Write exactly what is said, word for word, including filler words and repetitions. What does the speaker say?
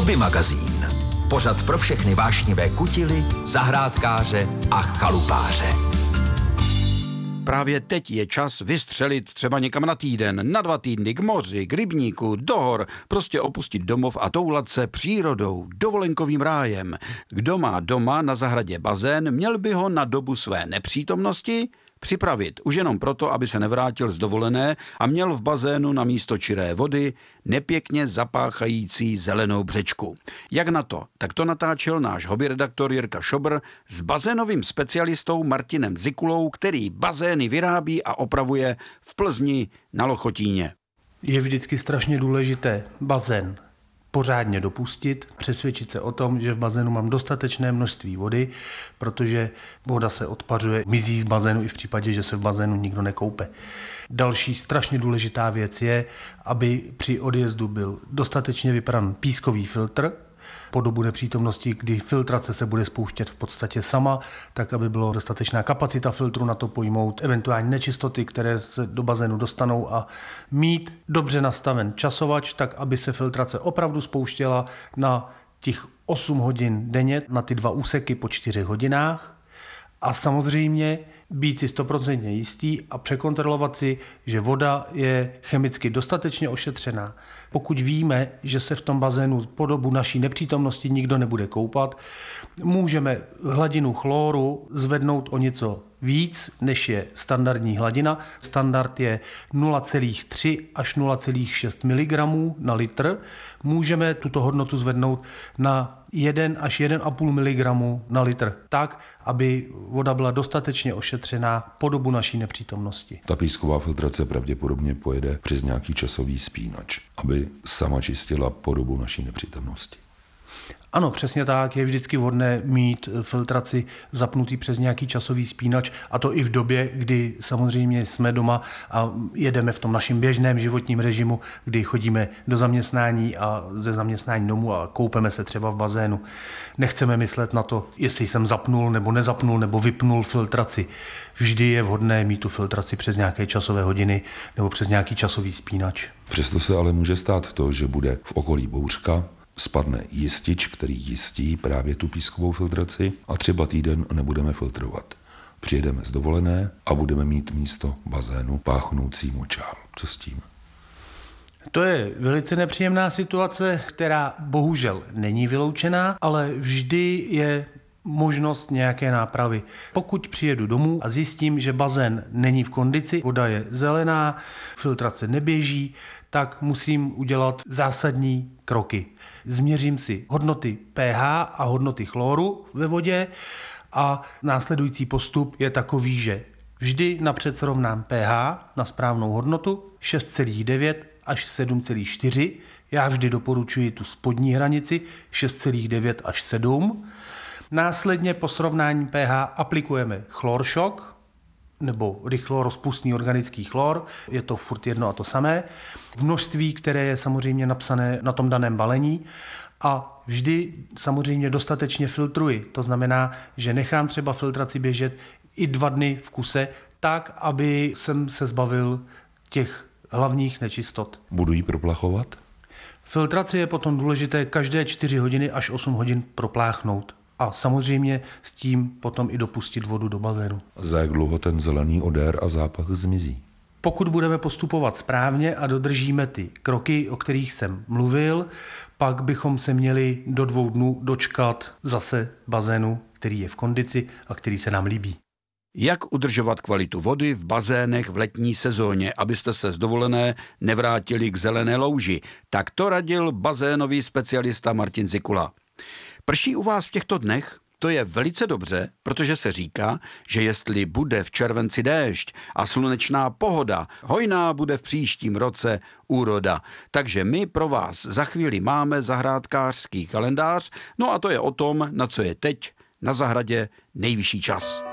Hobby magazín. Pořad pro všechny vášnivé kutily, zahrádkáře a chalupáře. Právě teď je čas vystřelit třeba někam na týden, na dva týdny k moři, k rybníku, do hor, prostě opustit domov a toulat se přírodou, dovolenkovým rájem. Kdo má doma na zahradě bazén, měl by ho na dobu své nepřítomnosti připravit, už jenom proto, aby se nevrátil z dovolené a měl v bazénu na místo čiré vody nepěkně zapáchající zelenou břečku. Jak na to? Tak to natáčel náš hobbyredaktor Jirka Šobr s bazénovým specialistou Martinem Zikulou, který bazény vyrábí a opravuje v Plzni na Lochotíně. Je vždycky strašně důležité bazén pořádně dopustit, přesvědčit se o tom, že v bazénu mám dostatečné množství vody, protože voda se odpařuje, mizí z bazénu i v případě, že se v bazénu nikdo nekoupe. Další strašně důležitá věc je, aby při odjezdu byl dostatečně vypran pískový filtr, po dobu nepřítomnosti, kdy filtrace se bude spouštět v podstatě sama, tak aby byla dostatečná kapacita filtru na to pojmout eventuální nečistoty, které se do bazénu dostanou, a mít dobře nastaven časovač, tak aby se filtrace opravdu spouštěla na těch osm hodin denně, na ty dva úseky po čtyřech hodinách. A samozřejmě být si stoprocentně jistý a překontrolovat si, že voda je chemicky dostatečně ošetřená. Pokud víme, že se v tom bazénu po dobu naší nepřítomnosti nikdo nebude koupat, můžeme hladinu chloru zvednout o něco víc, než je standardní hladina. Standard je nula celá tři až nula celá šest miligramů na litr. Můžeme tuto hodnotu zvednout na jedna až jedna celá pět miligramů na litr, tak, aby voda byla dostatečně ošetřená po dobu naší nepřítomnosti. Ta písková filtrace pravděpodobně pojede přes nějaký časový spínač, aby sama čistila po dobu naší nepřítomnosti. Ano, přesně tak, je vždycky vhodné mít filtraci zapnutý přes nějaký časový spínač, a to i v době, kdy samozřejmě jsme doma a jedeme v tom našem běžném životním režimu, kdy chodíme do zaměstnání a ze zaměstnání domů a koupeme se třeba v bazénu. Nechceme myslet na to, jestli jsem zapnul nebo nezapnul nebo vypnul filtraci. Vždy je vhodné mít tu filtraci přes nějaké časové hodiny nebo přes nějaký časový spínač. Přesto se ale může stát to, že bude v okolí bouřka, spadne jistič, který jistí právě tu pískovou filtraci, a třeba týden nebudeme filtrovat. Přijedeme z dovolené a budeme mít místo bazénu páchnoucí močál. Co s tím? To je velice nepříjemná situace, která bohužel není vyloučená, ale vždy je možnost nějaké nápravy. Pokud přijedu domů a zjistím, že bazén není v kondici, voda je zelená, filtrace neběží, tak musím udělat zásadní kroky. Změřím si hodnoty pH a hodnoty chloru ve vodě a následující postup je takový, že vždy napřed srovnám pH na správnou hodnotu šest celá devět až sedm celá čtyři. Já vždy doporučuji tu spodní hranici šest celá devět až sedm. Následně po srovnání pH aplikujeme chloršok nebo rychlo rozpustný organický chlor, je to furt jedno a to samé, v množství, které je samozřejmě napsané na tom daném balení, a vždy samozřejmě dostatečně filtruji. To znamená, že nechám třeba filtraci běžet i dva dny v kuse, tak, aby jsem se zbavil těch hlavních nečistot. Budu ji proplachovat? Filtraci je potom důležité každé čtyři hodiny až osm hodin propláchnout. A samozřejmě s tím potom i dopustit vodu do bazénu. Za jak dlouho ten zelený odér a zápach zmizí? Pokud budeme postupovat správně a dodržíme ty kroky, o kterých jsem mluvil, pak bychom se měli do dvou dnů dočkat zase bazénu, který je v kondici a který se nám líbí. Jak udržovat kvalitu vody v bazénech v letní sezóně, abyste se z dovolené nevrátili k zelené louži? Tak to radil bazénový specialista Martin Zikula. Prší u vás v těchto dnech? To je velice dobře, protože se říká, že jestli bude v červenci déšť a slunečná pohoda, hojná bude v příštím roce úroda. Takže my pro vás za chvíli máme zahrádkářský kalendář, no a to je o tom, na co je teď na zahradě nejvyšší čas.